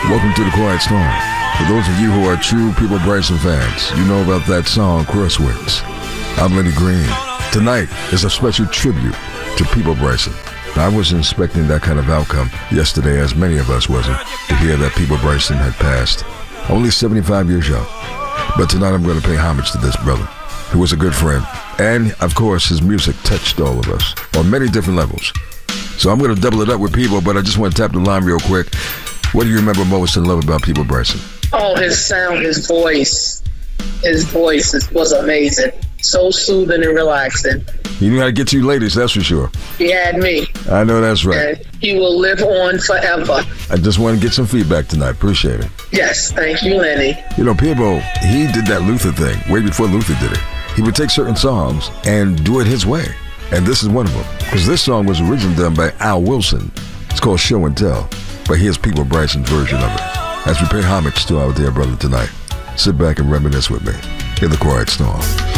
Welcome to the Quiet Storm. For those of you who are true Peabo Bryson fans, you know about that song, Crosswinds. I'm Lenny Green. Tonight is a special tribute to Peabo Bryson. I wasn't expecting that kind of outcome yesterday, as many of us wasn't, to hear that Peabo Bryson had passed, only 75 years young. But tonight I'm going to pay homage to this brother, who was a good friend. And, of course, his music touched all of us on many different levels. So I'm going to double it up with Peabo, but I just want to tap the line real quick. What do you remember most and love about Peabo Bryson? Oh, his sound, his voice. His voice was amazing. So soothing and relaxing. He knew how to get to you ladies, that's for sure. He had me. I know that's right. And he will live on forever. I just want to get some feedback tonight. Appreciate it. Yes, thank you, Lenny. You know, Peabo, he did that Luther thing way before Luther did it. He would take certain songs and do it his way. And this is one of them. Because this song was originally done by Al Wilson. It's called Show and Tell. But here's Peabo Bryson's version of it. As we pay homage to our dear brother tonight, sit back and reminisce with me in the Quiet Storm.